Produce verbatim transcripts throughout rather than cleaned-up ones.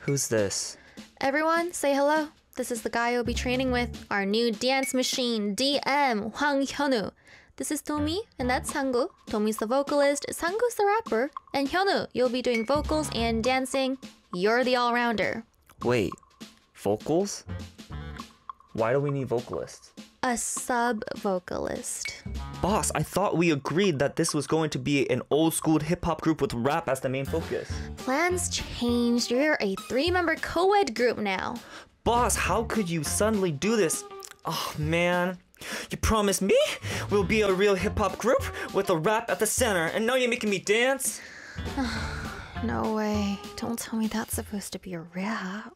Who's this? Everyone, say hello. This is the guy you'll be training with, our new dance machine, D M, Hwang Hyunwoo. This is Tomi, and that's Sanggu. Tomi's the vocalist, Sanggu's the rapper, and Hyunwoo, you'll be doing vocals and dancing. You're the all-rounder. Wait, vocals? Why do we need vocalists? A sub-vocalist. Boss, I thought we agreed that this was going to be an old-school hip-hop group with rap as the main focus. Plans changed. You're a three-member co-ed group now. Boss, how could you suddenly do this? Oh, man. You promised me we'll be a real hip-hop group with a rap at the center, and now you're making me dance? No way. Don't tell me that's supposed to be a rap.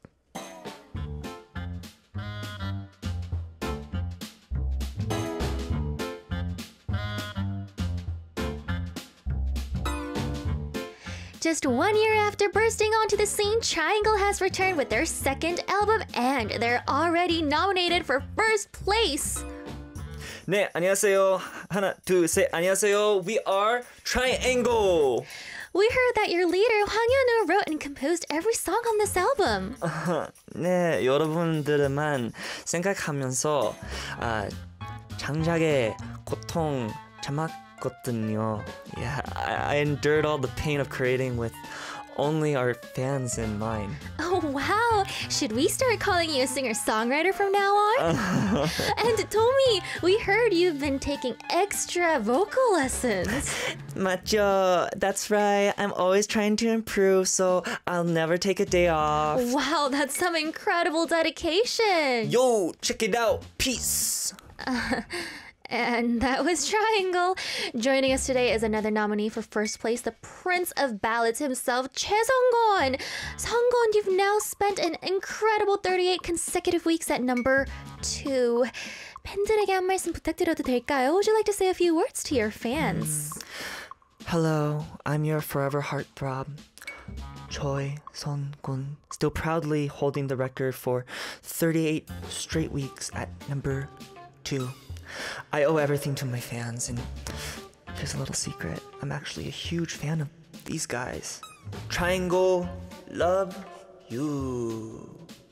Just one year after bursting onto the scene, Triangle has returned with their second album and they're already nominated for first place. 네, 안녕하세요. 하나, 둘, 셋, 안녕하세요. We are Triangle. We heard that your leader, Hwang Hyunwoo, wrote and composed every song on this album. 네, 여러분들만 생각하면서 아, 창작의 고통 참았거든요. Yeah, I, I endured all the pain of creating with only our fans in mind. Oh, wow. Should we start calling you a singer-songwriter from now on? And Tomi, we heard you've been taking extra vocal lessons. 맞죠. That's right. I'm always trying to improve, so I'll never take a day off. Wow, that's some incredible dedication. Yo, check it out. Peace. Uh, And that was Triangle. Joining us today is another nominee for first place, the Prince of Ballads himself, Choi Sung-gon. Sung-gon, you've now spent an incredible thirty-eight consecutive weeks at number two. 팬들에게 한 말씀 부탁드려도 될까요? Would you like to say a few words to your fans? Mm. Hello, I'm your forever heartthrob, Choi Sung-gon, still proudly holding the record for thirty-eight straight weeks at number two. I owe everything to my fans, and here's a little secret. I'm actually a huge fan of these guys. Triangle, love you.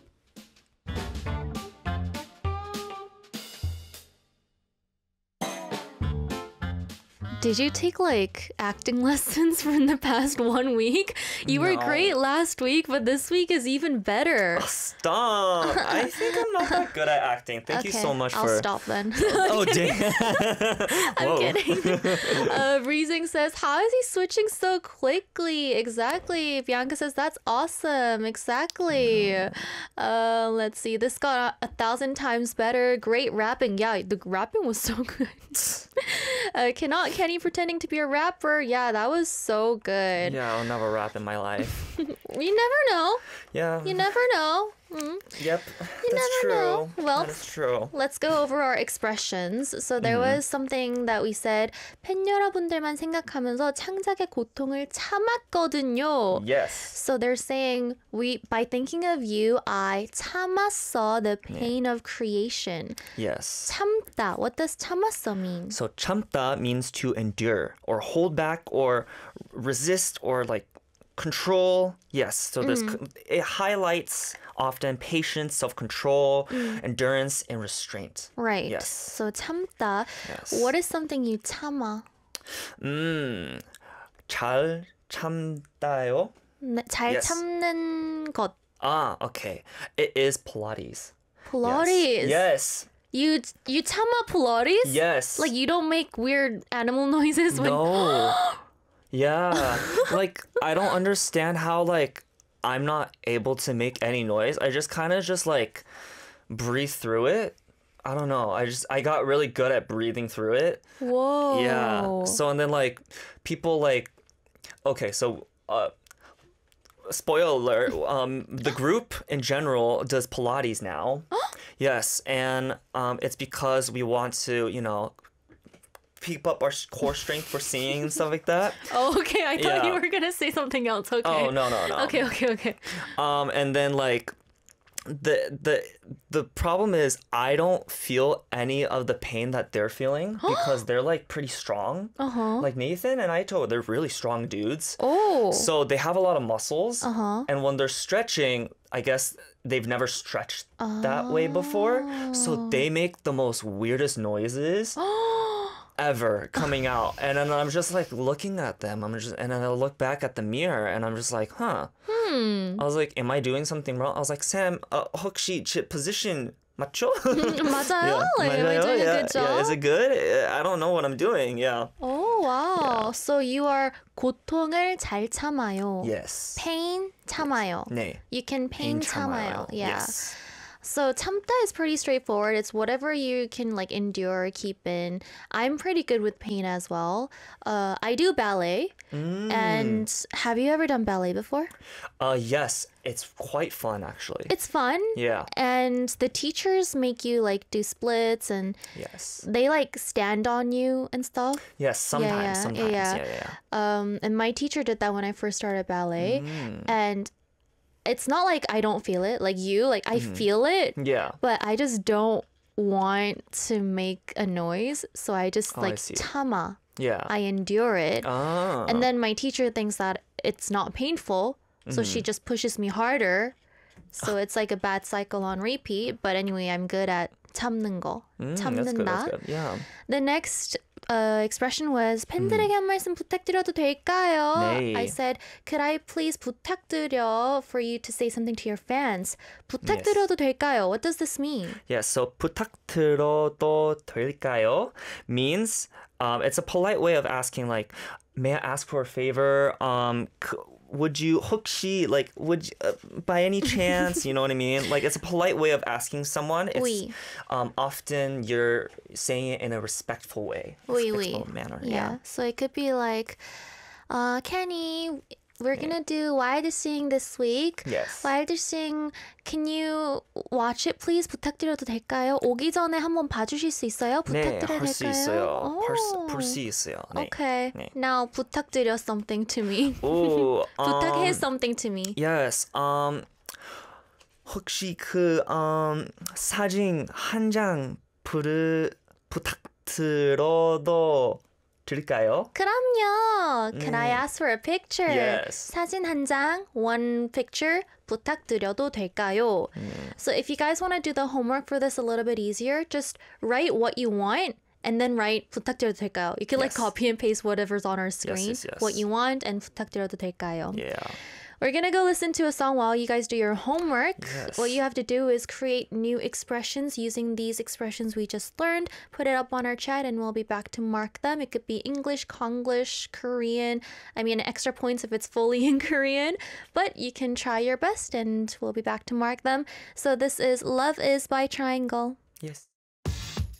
Did you take like acting lessons from the past one week? You No. were great last week, but this week is even better. Oh, stop. I think I'm not that good at acting. Thank you Okay, so much I'll for... stop then. Oh, dang. I'm Whoa. kidding. uh, Breezing says, how is he switching so quickly? Exactly. Bianca says, that's awesome. Exactly. Uh, let's see. This got a, a thousand times better. Great rapping. Yeah, the rapping was so good. uh, cannot Kenny pretending to be a rapper. Yeah, that was so good. Yeah, I'll never rap in my life. You never know. Yeah. You never know. Mm. Yep. You That's never true. know. Well, that is true. Let's go over our expressions. So there was something that we said. 팬 여러분들만 생각하면서 창작의 고통을 참았거든요. Yes. So they're saying we by thinking of you, I 참았어, the pain of creation. Yes. 참다. What does 참았어 mean? So 참다 means to endure or hold back or resist or like control. Yes. So this it highlights often patience, self-control, endurance, and restraint. Right. Yes. So 참다. Yes. What is something you 참아? 음, 잘 참다요? 네, 잘 Yes. 참는 것. Ah, okay. It is Pilates. Pilates. Yes. Yes. You you 참아 Pilates? Yes. Like you don't make weird animal noises when No. Yeah. Like I don't understand how like I'm not able to make any noise. I just kind of just like breathe through it. I don't know. I just I got really good at breathing through it. Whoa. Yeah. So and then like people like okay, so uh spoiler alert, um the group in general does Pilates now. Yes, and um it's because we want to, you know, keep up our core strength for singing and stuff like that. Oh, okay. I thought Yeah. you were gonna say something else. Okay. Oh, no, no, no. Okay, okay, okay. Um, and then like, the the the problem is I don't feel any of the pain that they're feeling because they're like pretty strong. Uh-huh. Like Nathan and Aito, they're really strong dudes. Oh. So they have a lot of muscles. Uh-huh. And when they're stretching, I guess they've never stretched that way before. So they make the most weirdest noises ever coming out. And then I'm just like looking at them. I'm just and then I look back at the mirror and I'm just like, huh. Hmm. I was like, am I doing something wrong? I was like, Sam, uh, 혹시 제 position 맞죠? 맞아요? Yeah, Like, am I 맞아요? doing yeah, a good job? Yeah, is it good? Uh, I don't know what I'm doing. Yeah. Oh, wow. So you are 고통을 잘 참아요. Yes. Pain 참아요. 네. You can pain, pain 참아요. 참아요. Yeah. Yes. So 참다 is pretty straightforward. It's whatever you can like endure, keep in. I'm pretty good with pain as well. Uh, I do ballet. Mm. And have you ever done ballet before? Uh, yes, it's quite fun actually. It's fun. Yeah. And the teachers make you like do splits and Yes. they like stand on you and stuff. Yes, sometimes, yeah, sometimes. yeah. Yeah, yeah. Um, and my teacher did that when I first started ballet. Mm. And it's not like I don't feel it, like you, like I feel it, Yeah. but I just don't want to make a noise. So I just Oh, I like see. 참아. Yeah. I endure it. Ah. And then my teacher thinks that it's not painful. So she just pushes me harder. So it's like a bad cycle on repeat. But anyway, I'm good at 참는 거. Mm, that's 참는다. good, that's good. Yeah. The next uh, expression was 팬들에게 한 말씀 부탁드려도 될까요? 네. I said, could I please 부탁드려 for you to say something to your fans? 부탁드려도 될까요? What does this mean? Yeah, so 부탁드려도 될까요 means um, it's a polite way of asking like, may I ask for a favor? Um, c- would you 혹시 like would you, uh, by any chance, you know what I mean? Like it's a polite way of asking someone. It's Oui. um, often you're saying it in a respectful way, Oui, respectful oui. manner. Yeah. Yeah. So it could be like, uh, Kenny, we're gonna do Wild Sing this week. Yes. Wild Sing, can you watch it please? 부탁드려도 될까요? 오기 전에 한번 봐주실 수 있어요? 네, 부탁드려도 할 수 될까요? 있어요. 오. 볼 수 있어요. 네. Okay. 네. Now 부탁드려 something to me. 오, 부탁해 um, something to me. Yes. Um, 혹시 그 um, 사진 한 장 부르 부탁드려도 될까요? 그럼요. Can I ask for a picture? Yes. 사진 한 장, one picture 부탁드려도 될까요? So if you guys want to do the homework for this a little bit easier, just write what you want and then write 부탁드려도 될까요? You can like Yes. copy and paste whatever's on our screen. yes, yes. What you want and 부탁드려도 될까요? Yeah. We're gonna go listen to a song while you guys do your homework. Yes. What you have to do is create new expressions using these expressions we just learned. Put it up on our chat and we'll be back to mark them. It could be English, Konglish, Korean. I mean, extra points if it's fully in Korean. But you can try your best and we'll be back to mark them. So this is Love Is by Triangle. Yes.